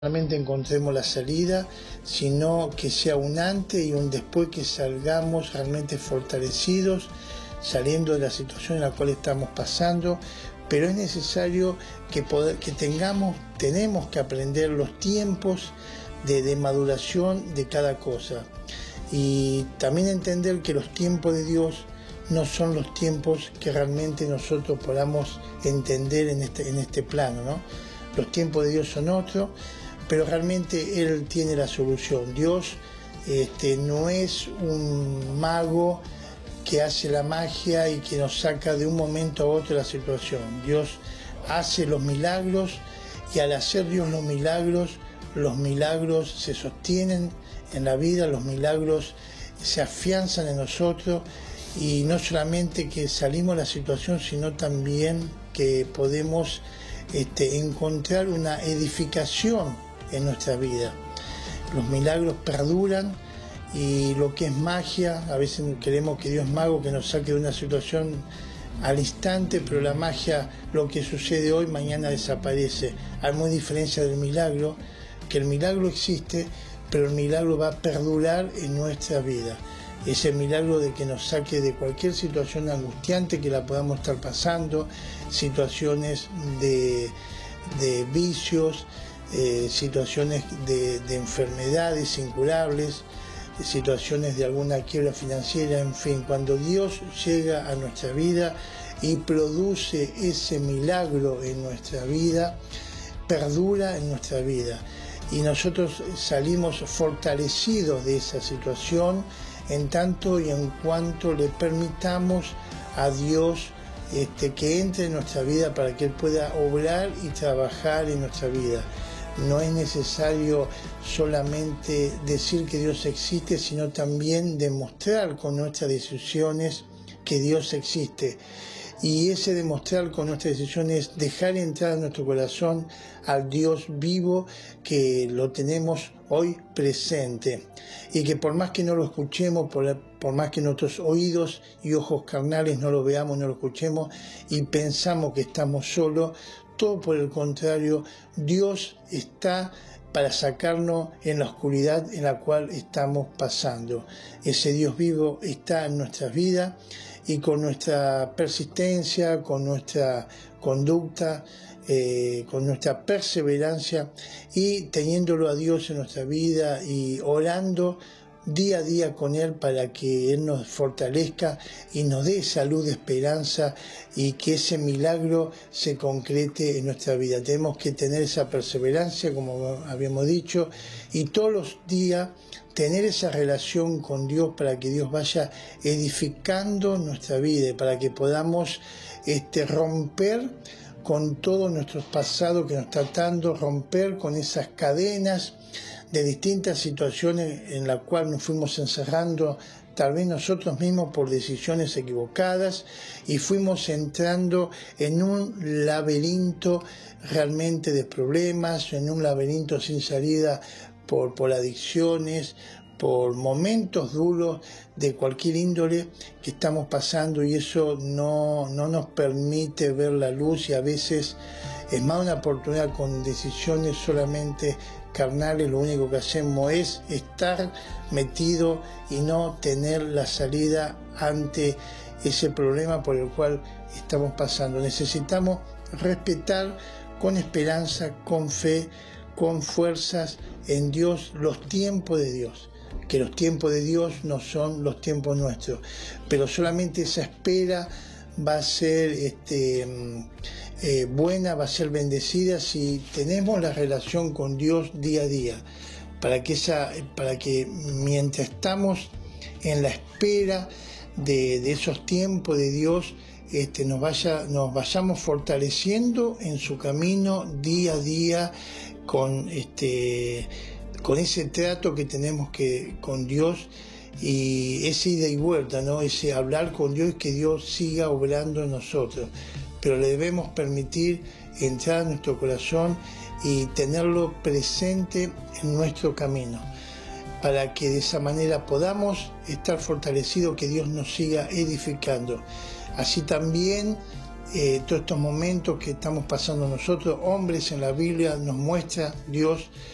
Realmente encontremos la salida, sino que sea un antes y un después, que salgamos realmente fortalecidos, saliendo de la situación en la cual estamos pasando. Pero es necesario que tenemos que aprender los tiempos de maduración de cada cosa. Y también entender que los tiempos de Dios no son los tiempos que realmente nosotros podamos entender en este plano, ¿no? Los tiempos de Dios son otros, pero realmente Él tiene la solución. Dios no es un mago que hace la magia y que nos saca de un momento a otro la situación. Dios hace los milagros, y al hacer Dios los milagros se sostienen en la vida, los milagros se afianzan en nosotros, y no solamente que salimos de la situación, sino también que podemos encontrar una edificación en nuestra vida. Los milagros perduran, y lo que es magia, a veces queremos que Dios es mago, que nos saque de una situación al instante, pero la magia, lo que sucede hoy, mañana desaparece. Hay muy diferencia del milagro, que el milagro existe, pero el milagro va a perdurar en nuestra vida. Ese milagro de que nos saque de cualquier situación angustiante que la podamos estar pasando, situaciones de vicios, situaciones de enfermedades incurables, situaciones de alguna quiebra financiera, en fin. Cuando Dios llega a nuestra vida y produce ese milagro en nuestra vida, perdura en nuestra vida, y nosotros salimos fortalecidos de esa situación, en tanto y en cuanto le permitamos a Dios que entre en nuestra vida, para que Él pueda obrar y trabajar en nuestra vida. No es necesario solamente decir que Dios existe, sino también demostrar con nuestras decisiones que Dios existe. Y ese demostrar con nuestras decisiones es dejar entrar en nuestro corazón al Dios vivo, que lo tenemos hoy presente, y que por más que no lo escuchemos, por más que nuestros oídos y ojos carnales no lo veamos, no lo escuchemos, y pensamos que estamos solos, todo por el contrario, Dios está para sacarnos en la oscuridad en la cual estamos pasando. Ese Dios vivo está en nuestras vidas, y con nuestra persistencia, con nuestra conducta, con nuestra perseverancia, y teniéndolo a Dios en nuestra vida y orando día a día con Él, para que Él nos fortalezca y nos dé salud, esperanza, y que ese milagro se concrete en nuestra vida. Tenemos que tener esa perseverancia, como habíamos dicho, y todos los días tener esa relación con Dios, para que Dios vaya edificando nuestra vida, y para que podamos romper con todos nuestros pasados que nos está atando, romper con esas cadenas de distintas situaciones en las cuales nos fuimos encerrando, tal vez nosotros mismos por decisiones equivocadas, y fuimos entrando en un laberinto realmente de problemas, en un laberinto sin salida por adicciones, por momentos duros de cualquier índole que estamos pasando, y eso no nos permite ver la luz, y a veces es más una oportunidad con decisiones solamente carnales. Lo único que hacemos es estar metido y no tener la salida ante ese problema por el cual estamos pasando. Necesitamos respetar con esperanza, con fe, con fuerzas en Dios, los tiempos de Dios, que los tiempos de Dios no son los tiempos nuestros, pero solamente esa espera va a ser buena, va a ser bendecida si tenemos la relación con Dios día a día, para que mientras estamos en la espera de esos tiempos de Dios, nos vayamos fortaleciendo en su camino día a día, con ese trato que tenemos con Dios, y ese ida y vuelta, ¿no? Ese hablar con Dios, y que Dios siga obrando en nosotros. Pero le debemos permitir entrar a nuestro corazón y tenerlo presente en nuestro camino, para que de esa manera podamos estar fortalecidos, que Dios nos siga edificando. Así también todos estos momentos que estamos pasando nosotros, hombres, en la Biblia nos muestra Dios